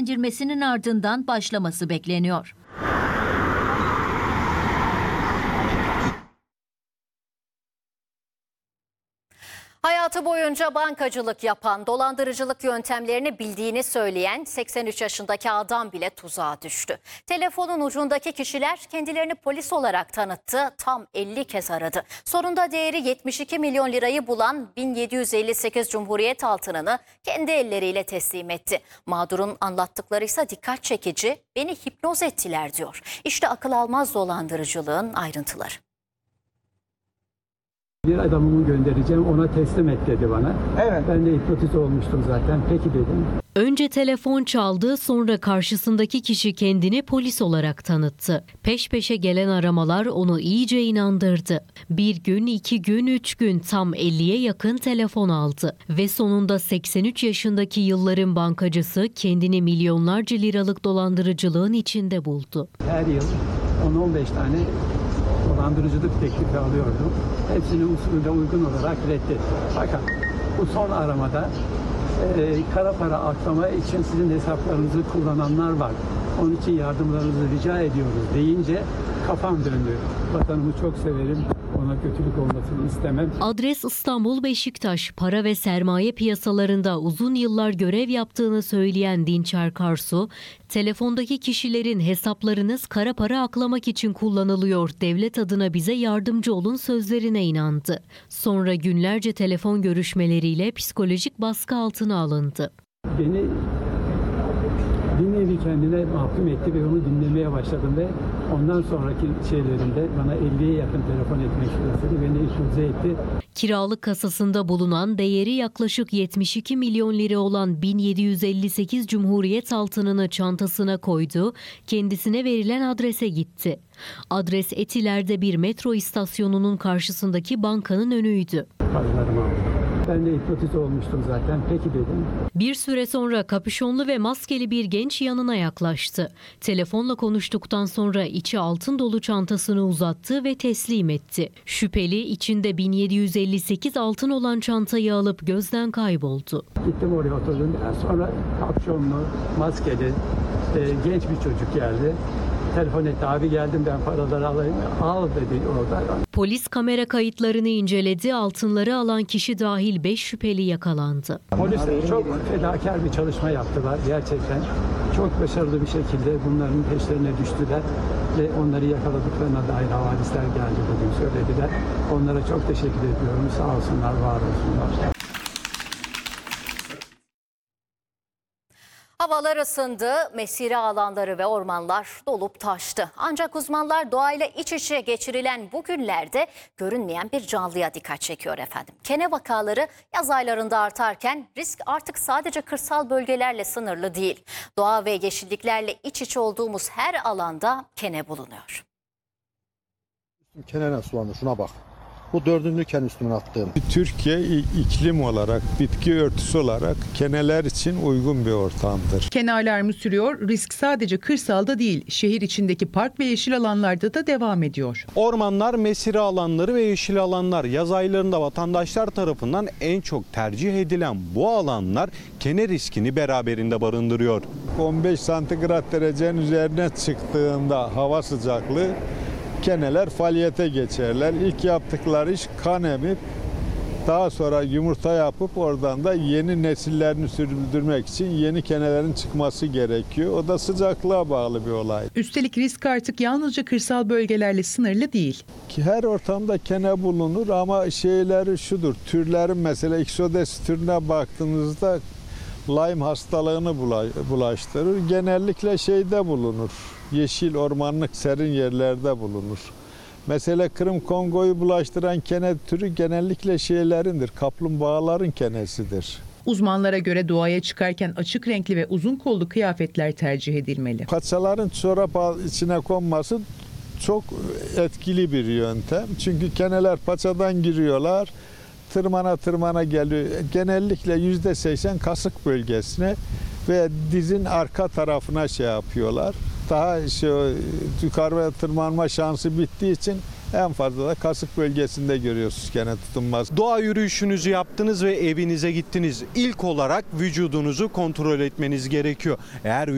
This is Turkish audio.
indirmesinin ardından başlaması bekleniyor. Hayatı boyunca bankacılık yapan, dolandırıcılık yöntemlerini bildiğini söyleyen 83 yaşındaki adam bile tuzağa düştü. Telefonun ucundaki kişiler kendilerini polis olarak tanıttı, tam 50 kez aradı. Sonunda değeri 72 milyon lirayı bulan 1758 Cumhuriyet altınını kendi elleriyle teslim etti. Mağdurun anlattıkları ise dikkat çekici, beni hipnoz ettiler diyor. İşte akıl almaz dolandırıcılığın ayrıntıları. Bir adamımı göndereceğim, ona teslim et dedi bana. Evet. Ben de hipnotize olmuştum zaten. Peki dedim. Önce telefon çaldı, sonra karşısındaki kişi kendini polis olarak tanıttı. Peş peşe gelen aramalar onu iyice inandırdı. Bir gün, 2 gün, 3 gün tam 50'ye yakın telefon aldı. Ve sonunda 83 yaşındaki yılların bankacısı kendini milyonlarca liralık dolandırıcılığın içinde buldu. Her yıl 10-15 tane dolandırıcılık teklifi alıyordum. Hepsini usulüne uygun olarak reddetti. Fakat bu son aramada kara para aklama için sizin hesaplarınızı kullananlar var. Onun için yardımlarınızı rica ediyoruz deyince kafam döndü. Vatanımı çok severim. Ona kötülük olmasını istemem. Adres İstanbul Beşiktaş. Para ve sermaye piyasalarında uzun yıllar görev yaptığını söyleyen Dinçer Karsu, telefondaki kişilerin hesaplarınız kara para aklamak için kullanılıyor, devlet adına bize yardımcı olun sözlerine inandı. Sonra günlerce telefon görüşmeleriyle psikolojik baskı altına alındı. Beni bir nevi kendine mahkum etti ve onu dinlemeye başladım ve ondan sonraki şeylerinde bana 50'ye yakın telefon etmek istedi, beni hipnotize etti. Kiralık kasasında bulunan değeri yaklaşık 72 milyon lira olan 1758 Cumhuriyet altınını çantasına koydu, kendisine verilen adrese gitti. Adres Etiler'de bir metro istasyonunun karşısındaki bankanın önüydü. Paralarımı aldım. Ben de hipnotize olmuştum zaten. Peki dedim. Bir süre sonra kapüşonlu ve maskeli bir genç yanına yaklaştı. Telefonla konuştuktan sonra içi altın dolu çantasını uzattı ve teslim etti. Şüpheli içinde 1758 altın olan çantayı alıp gözden kayboldu. Gittim oraya oturdum. Biraz sonra kapşonlu, maskeli genç bir çocuk geldi. Telefon etti, abi geldim ben paraları alayım. Al dedi orada. Polis kamera kayıtlarını inceledi. Altınları alan kişi dahil 5 şüpheli yakalandı. Polisler çok fedakar bir çalışma yaptılar gerçekten. Çok başarılı bir şekilde bunların peşlerine düştüler ve onları yakaladıklarına dair havadisler geldi bugün söylediler. Onlara çok teşekkür ediyorum. Sağ olsunlar, var olsunlar. Havalar ısındı, mesire alanları ve ormanlar dolup taştı. Ancak uzmanlar doğayla iç içe geçirilen bu günlerde görünmeyen bir canlıya dikkat çekiyor efendim. Kene vakaları yaz aylarında artarken risk artık sadece kırsal bölgelerle sınırlı değil. Doğa ve yeşilliklerle iç içe olduğumuz her alanda kene bulunuyor. Kene nasıl sulandı, şuna bak. Bu 4. ken üstüne attığım. Türkiye iklim olarak, bitki örtüsü olarak keneler için uygun bir ortamdır. Kene alarmı sürüyor. Risk sadece kırsalda değil, şehir içindeki park ve yeşil alanlarda da devam ediyor. Ormanlar, mesire alanları ve yeşil alanlar yaz aylarında vatandaşlar tarafından en çok tercih edilen bu alanlar kene riskini beraberinde barındırıyor. 15 santigrat derecenin üzerine çıktığında hava sıcaklığı keneler faaliyete geçerler. İlk yaptıkları iş kan emip daha sonra yumurta yapıp oradan da yeni nesillerini sürdürmek için yeni kenelerin çıkması gerekiyor. O da sıcaklığa bağlı bir olay. Üstelik risk artık yalnızca kırsal bölgelerle sınırlı değil. Her ortamda kene bulunur ama şeyleri şudur. Türlerin mesela Ixodes türüne baktığınızda Lyme hastalığını bulaştırır. Genellikle şeyde bulunur. Yeşil, ormanlık, serin yerlerde bulunur. Mesela Kırım Kongo'yu bulaştıran kene türü genellikle şeylerindir. Kaplumbağaların kenesidir. Uzmanlara göre doğaya çıkarken açık renkli ve uzun kollu kıyafetler tercih edilmeli. Paçaların çorap içine konması çok etkili bir yöntem. Çünkü keneler paçadan giriyorlar. Tırmana geliyor. Genellikle %80 kasık bölgesine ve dizin arka tarafına şey yapıyorlar. Daha yukarıya tırmanma şansı bittiği için en fazla da kasık bölgesinde görüyorsunuz kene tutunması. Doğa yürüyüşünüzü yaptınız ve evinize gittiniz. İlk olarak vücudunuzu kontrol etmeniz gerekiyor. Eğer